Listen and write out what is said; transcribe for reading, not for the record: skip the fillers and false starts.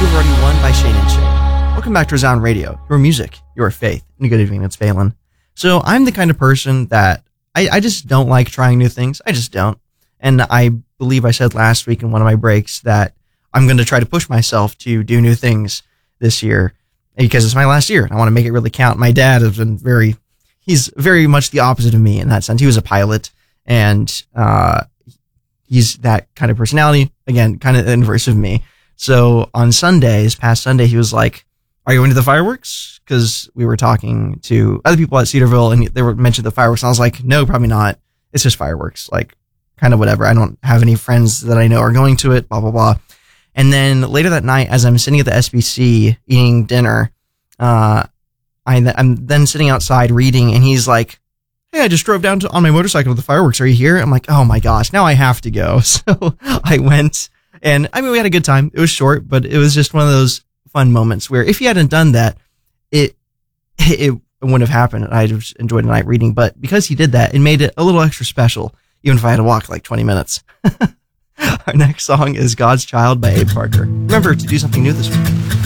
You've Already Won by Shane and Shane. Welcome back to Resound Radio, your music, your faith. And good evening, it's Phelan. So I'm the kind of person that I just don't like trying new things. I just don't. And I believe I said last week in one of my breaks that I'm going to try to push myself to do new things this year because it's my last year. I want to make it really count. My dad has been he's very much the opposite of me in that sense. He was a pilot and he's that kind of personality. Again, kind of the inverse of me. So on Sundays, past Sunday, he was like, "Are you going to the fireworks?" Because we were talking to other people at Cedarville and they were mentioned the fireworks. And I was like, "No, probably not. It's just fireworks. Like, kind of whatever. I don't have any friends that I know are going to it, blah, blah, blah." And then later that night, as I'm sitting at the SBC eating dinner, I'm then sitting outside reading and he's like, "Hey, I just drove down on my motorcycle to the fireworks. Are you here?" I'm like, "Oh my gosh, now I have to go." So I went and I mean, we had a good time. It was short, but it was just one of those fun moments where if he hadn't done that, it wouldn't have happened. I'd have enjoyed the night reading, but because he did that, it made it a little extra special, even if I had to walk like 20 minutes. Our next song is God's Child by Abe Parker. Remember to do something new this week.